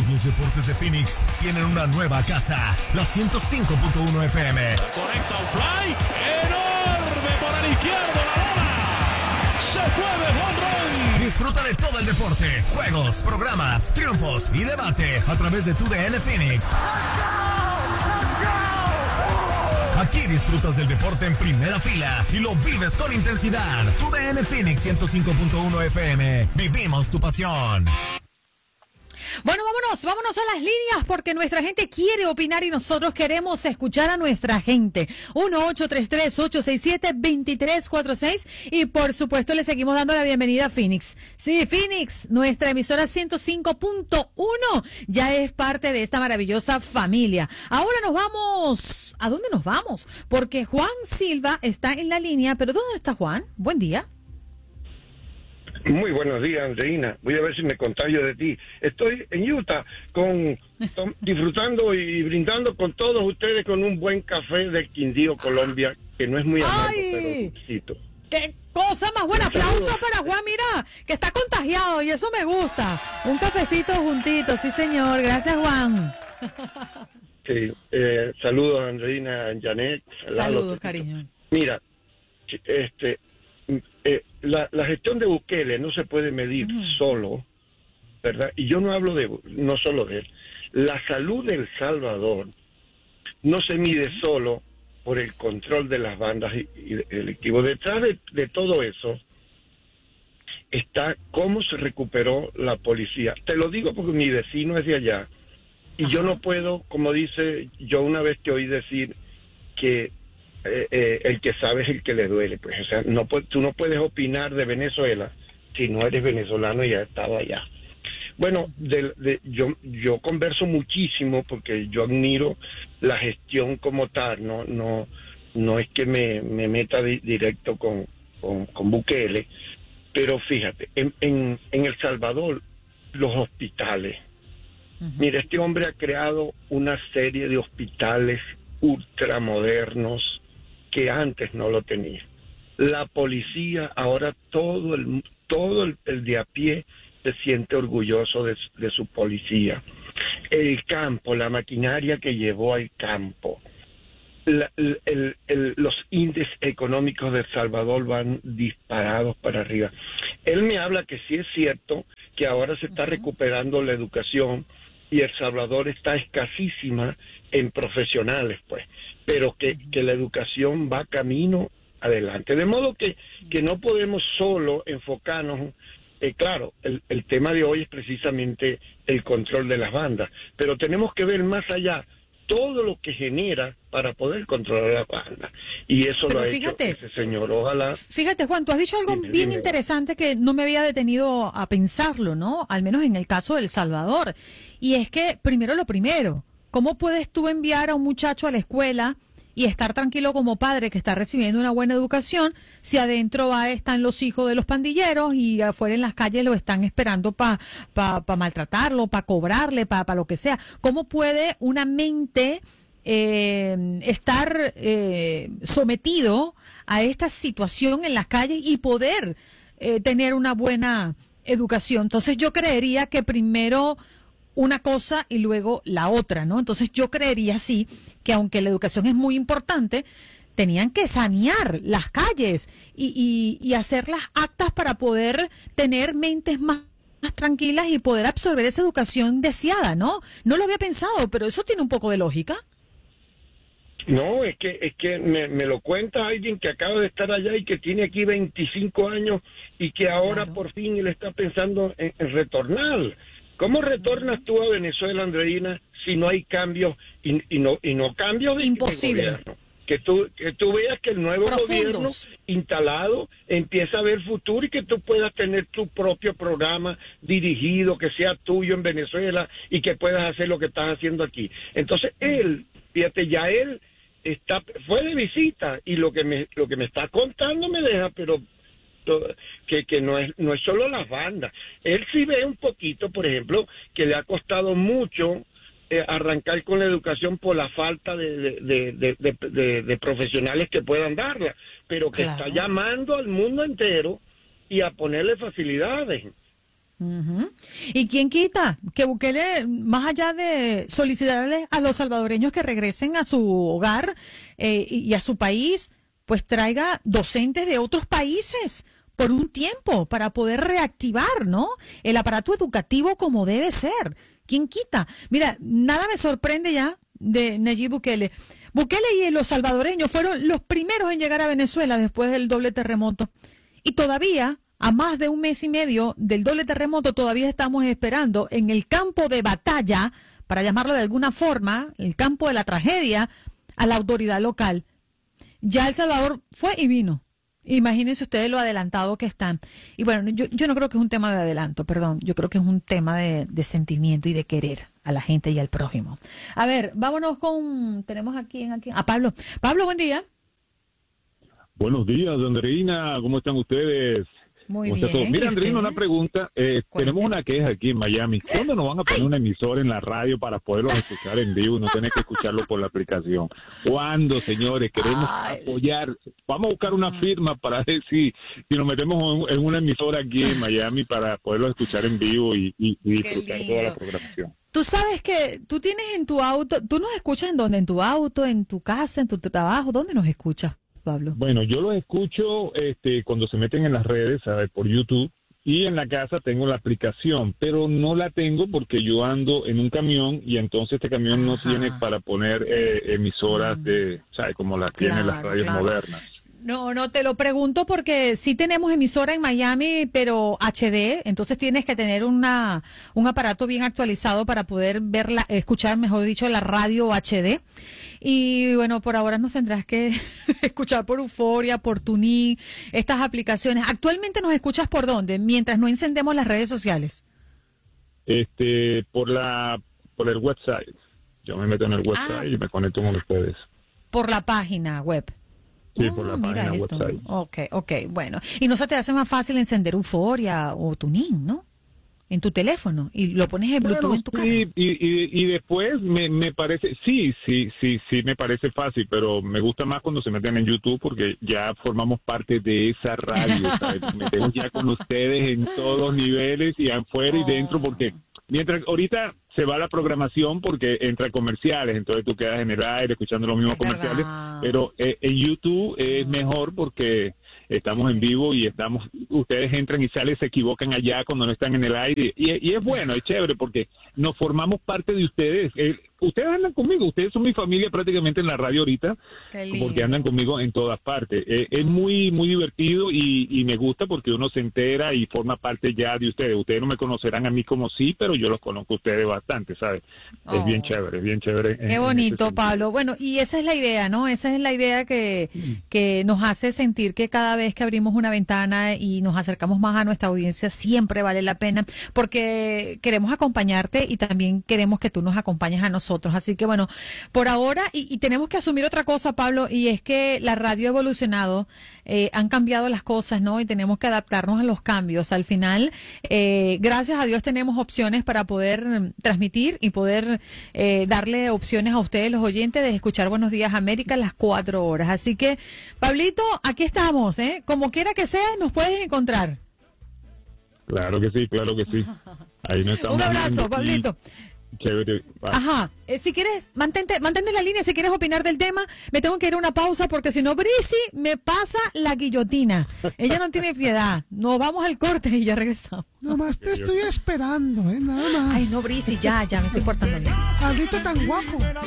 Todos los deportes de Phoenix tienen una nueva casa, la 105.1 FM. Conecta un fly enorme por el izquierdo, la bola. Se fue de home run. Disfruta de todo el deporte, juegos, programas, triunfos y debate a través de TUDN Phoenix. Aquí disfrutas del deporte en primera fila y lo vives con intensidad. TUDN Phoenix 105.1 FM. Vivimos tu pasión. Bueno, vámonos a las líneas porque nuestra gente quiere opinar y nosotros queremos escuchar a nuestra gente. 1-833-867-2346 y por supuesto le seguimos dando la bienvenida a Phoenix. Sí, Phoenix, nuestra emisora 105.1 ya es parte de esta maravillosa familia. Ahora nos vamos. ¿A dónde nos vamos? Porque Juan Silva está en la línea, pero ¿dónde está Juan? Buen día. Muy buenos días, Andreina. Voy a ver si me contagio de ti. Estoy en Utah disfrutando y brindando con todos ustedes con un buen café de Quindío, Colombia, que no es muy amargo, pero necesito. ¡Qué cosa más buena! Aplausos para Juan, mira, que está contagiado y eso me gusta. Un cafecito juntito, sí señor. Gracias, Juan. Sí, saludos, Andreina, Janet. Saludos, cariño. Mira, la gestión de Bukele no se puede medir solo, ¿verdad? Y yo no hablo no solo de él. La salud de El Salvador no se mide solo por el control de las bandas y delictivos. Detrás de todo eso está cómo se recuperó la policía. Te lo digo porque mi vecino es de allá y yo no puedo, como dice, yo una vez te oí decir que el que sabe es el que le duele, pues, o sea, tú no puedes opinar de Venezuela si no eres venezolano y has estado allá. Bueno, yo converso muchísimo porque yo admiro la gestión como tal, no es que me meta directo con Bukele, pero fíjate, en El Salvador, los hospitales, mira, este hombre ha creado una serie de hospitales ultramodernos que antes no lo tenía. La policía, ahora todo el de a pie se siente orgulloso de su policía. El campo, la maquinaria que llevó al campo, los índices económicos de El Salvador van disparados para arriba. Él me habla que sí es cierto que ahora se está recuperando la educación y El Salvador está escasísima en profesionales, pues, pero que la educación va camino adelante. De modo que no podemos solo enfocarnos, claro, el tema de hoy es precisamente el control de las bandas, pero tenemos que ver más allá todo lo que genera para poder controlar la banda. Y eso pero lo ha hecho ese señor. Ojalá. Fíjate, Juan, tú has dicho algo bien interesante que no me había detenido a pensarlo, ¿no? Al menos en el caso de El Salvador. Y es que, primero lo primero, ¿cómo puedes tú enviar a un muchacho a la escuela y estar tranquilo como padre que está recibiendo una buena educación si adentro están los hijos de los pandilleros y afuera en las calles lo están esperando para maltratarlo, para cobrarle, para lo que sea? ¿Cómo puede una mente estar sometido a esta situación en las calles y poder tener una buena educación? Entonces yo creería que primero una cosa y luego la otra, ¿no? Entonces yo creería sí que aunque la educación es muy importante, tenían que sanear las calles y hacerlas aptas para poder tener mentes más tranquilas y poder absorber esa educación deseada, ¿no? No lo había pensado, pero eso tiene un poco de lógica. No, es que me lo cuenta alguien que acaba de estar allá y que tiene aquí 25 años y que ahora por fin él está pensando en retornar. ¿Cómo retornas tú a Venezuela, Andreina, si no hay cambios y no cambios de gobierno? Que tú veas que el nuevo gobierno instalado empieza a ver futuro y que tú puedas tener tu propio programa dirigido, que sea tuyo en Venezuela y que puedas hacer lo que estás haciendo aquí. Entonces él, fíjate, ya él fue de visita y lo que me está contando me deja, pero que no es solo las bandas. Él sí ve un poquito, por ejemplo, que le ha costado mucho arrancar con la educación por la falta de profesionales que puedan darla, pero que está llamando al mundo entero y a ponerle facilidades. Ujú. ¿Y quién quita que Bukele, más allá de solicitarle a los salvadoreños que regresen a su hogar y a su país, pues traiga docentes de otros países por un tiempo para poder reactivar, ¿no?, el aparato educativo como debe ser? ¿Quién quita? Mira, nada me sorprende ya de Nayib Bukele. Bukele y los salvadoreños fueron los primeros en llegar a Venezuela después del doble terremoto. Y todavía, a más de un mes y medio del doble terremoto, todavía estamos esperando en el campo de batalla, para llamarlo de alguna forma, el campo de la tragedia, a la autoridad local. Ya El Salvador fue y vino. Imagínense ustedes lo adelantado que están. Y bueno, yo no creo que es un tema de adelanto, perdón. Yo creo que es un tema de sentimiento y de querer a la gente y al prójimo. A ver, vámonos tenemos aquí a Pablo. Pablo, buen día. Buenos días, Andreina. ¿Cómo están ustedes? Muy ¿Cómo está bien. todo? Mira, ¿Y Andreina, usted? una pregunta. Tenemos una queja aquí en Miami. ¿Cuándo nos van a poner una emisora en la radio para poderlos escuchar en vivo y no tener que escucharlo por la aplicación? ¿Cuándo, señores? Queremos apoyar. Vamos a buscar una firma para ver si nos metemos en una emisora aquí en Miami para poderlos escuchar en vivo y disfrutar toda la programación. Tú sabes que tú tienes en tu auto, ¿tú nos escuchas en dónde? ¿En tu auto, en tu casa, en tu trabajo? ¿Dónde nos escuchas, Pablo? Bueno, yo los escucho cuando se meten en las redes, ¿sabes? Por YouTube, y en la casa tengo la aplicación, pero no la tengo porque yo ando en un camión y entonces este camión no tiene para poner emisoras ¿sabes? Como las tienen las radios modernas. No, te lo pregunto porque sí tenemos emisora en Miami, pero HD, entonces tienes que tener un aparato bien actualizado para poder escuchar, mejor dicho, la radio HD. Y bueno, por ahora nos tendrás que escuchar por Euforia, por TuneIn, estas aplicaciones. ¿Actualmente nos escuchas por dónde? Mientras no encendemos las redes sociales. Por el website. Yo me meto en el website y me conecto con ustedes. Por la página web. Sí, por la página website. Ok, bueno. Y no se te hace más fácil encender Euforia o TuneIn, ¿no? En tu teléfono y lo pones en Bluetooth en tu carro. Sí, y después me parece, sí, me parece fácil, pero me gusta más cuando se meten en YouTube porque ya formamos parte de esa radio, ¿sabes? Nos metemos ya con ustedes en todos los niveles y afuera y dentro, porque mientras ahorita se va la programación porque entra comerciales, entonces tú quedas en el aire escuchando los mismos comerciales, pero en YouTube es mejor porque estamos en vivo y ustedes entran y salen, se equivocan allá cuando no están en el aire y es bueno, es chévere porque nos formamos parte de ustedes. Ustedes andan conmigo, ustedes son mi familia prácticamente en la radio ahorita, porque andan conmigo en todas partes. Es muy muy divertido y me gusta porque uno se entera y forma parte ya de ustedes. Ustedes no me conocerán a mí como sí, pero yo los conozco a ustedes bastante, ¿sabes? Es bien chévere, bien chévere. Qué bonito, Pablo. Bueno, y esa es la idea, ¿no? Esa es la idea que nos hace sentir que cada vez que abrimos una ventana y nos acercamos más a nuestra audiencia, siempre vale la pena, porque queremos acompañarte y también queremos que tú nos acompañes a nosotros. Así que bueno, por ahora, y tenemos que asumir otra cosa, Pablo, y es que la radio ha evolucionado, han cambiado las cosas, ¿no? Y tenemos que adaptarnos a los cambios. Al final, gracias a Dios tenemos opciones para poder transmitir y poder darle opciones a ustedes, los oyentes, de escuchar Buenos Días América a las 4 horas. Así que, Pablito, aquí estamos, como quiera que sea, nos puedes encontrar. Claro que sí, claro que sí. Ahí nos estamos. Un abrazo, Pablito. Chévere. Ajá, si quieres, mantente en la línea, si quieres opinar del tema. Me tengo que ir a una pausa porque si no, Brisi me pasa la guillotina. Ella no tiene piedad. Nos vamos al corte y ya regresamos. Nomás te estoy esperando, nada más. Ay, no, Brisi, ya me estoy portando bien. Pablito tan guapo.